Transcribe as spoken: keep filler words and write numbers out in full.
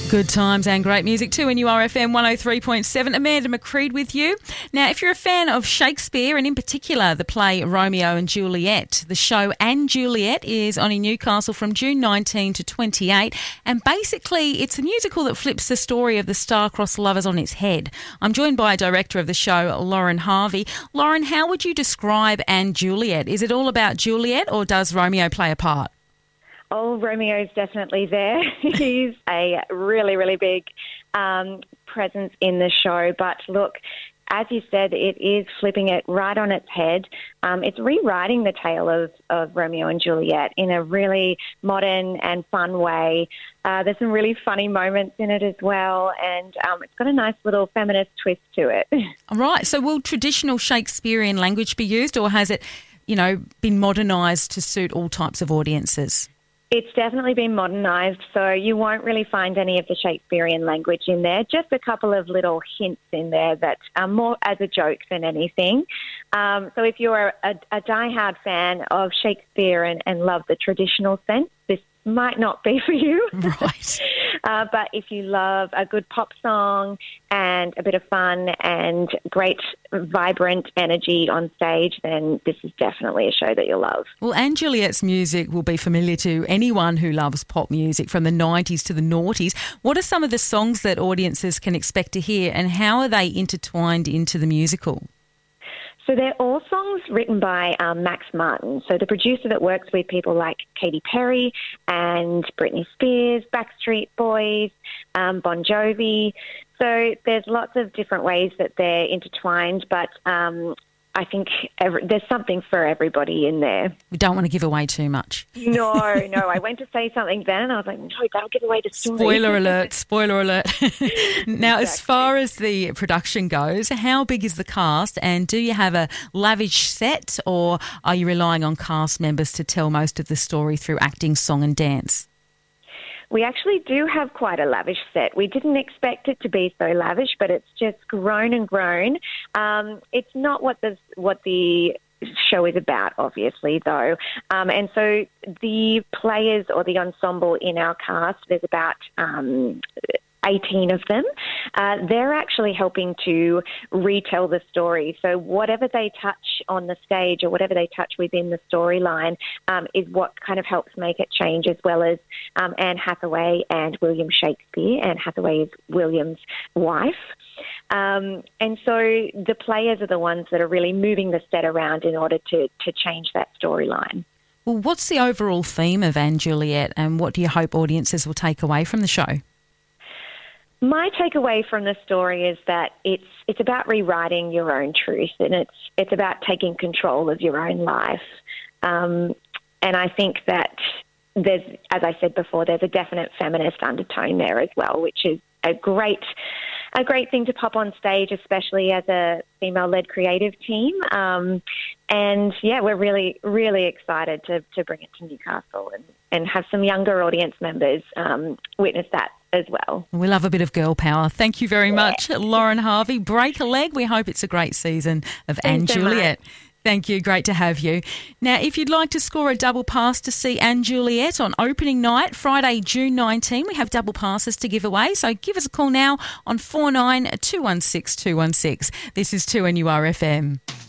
Good times and great music too, and U R F M one oh three point seven. Amanda McCreed with you. Now, if you're a fan of Shakespeare, and in particular the play Romeo and Juliet, the show And Juliet is on in Newcastle from June nineteenth to twenty-eighth, and basically it's a musical that flips the story of the star-crossed lovers on its head. I'm joined by a director of the show, Lauren Harvey. Lauren, how would you describe And Juliet? Is it all about Juliet, or does Romeo play a part? Oh, Romeo's definitely there. He's a really, really big um, presence in the show. But look, as you said, it is flipping it right on its head. Um, it's rewriting the tale of, of Romeo and Juliet in a really modern and fun way. Uh, there's some really funny moments in it as well, and um, it's got a nice little feminist twist to it. All right. So will traditional Shakespearean language be used, or has it, you know, been modernised to suit all types of audiences? It's definitely been modernised, so you won't really find any of the Shakespearean language in there, just a couple of little hints in there that are more as a joke than anything. Um, so if you're a, a diehard fan of Shakespeare and, and love the traditional sense, this might not be for you. Right. uh, but if you love a good pop song and a bit of fun and great, vibrant energy on stage, then this is definitely a show that you'll love. Well, And Juliet's music will be familiar to anyone who loves pop music from the nineties to the noughties. What are some of the songs that audiences can expect to hear, and how are they intertwined into the musical? So they're all songs written by um, Max Martin, so the producer that works with people like Katy Perry and Britney Spears, Backstreet Boys, um, Bon Jovi. So there's lots of different ways that they're intertwined, but um, I think every, there's something for everybody in there. We don't want to give away too much. No, no. I went to say something then and I was like, no, that'll give away the story. Spoiler alert, spoiler alert. Now, Exactly. As far as the production goes, how big is the cast, and do you have a lavish set, or are you relying on cast members to tell most of the story through acting, song and dance? We actually do have quite a lavish set. We didn't expect it to be so lavish, but it's just grown and grown. Um, it's not what the what the show is about, obviously, though. Um, and so the players or the ensemble in our cast, there's about um, eighteen of them. Uh, they're actually helping to retell the story. So whatever they touch on the stage or whatever they touch within the storyline um, is what kind of helps make it change, as well as um, Anne Hathaway and William Shakespeare. Anne Hathaway is William's wife. Um, and so the players are the ones that are really moving the set around in order to, to change that storyline. Well, what's the overall theme of And Juliet, and what do you hope audiences will take away from the show? My takeaway from the story is that it's it's about rewriting your own truth, and it's it's about taking control of your own life. Um, and I think that there's, as I said before, there's a definite feminist undertone there as well, which is a great a great thing to pop on stage, especially as a female-led creative team. Um, and yeah, we're really, really excited to to bring it to Newcastle and, and have some younger audience members um, witness that as well. We love a bit of girl power. Thank you very much, Lauren Harvey. Break a leg. We hope it's a great season of And Thanks so Juliet. much. Thank you. Great to have you. Now, if you'd like to score a double pass to see And Juliet on opening night, Friday, June nineteenth, we have double passes to give away. So give us a call now on four nine two one six two one six. This is two N U R F M.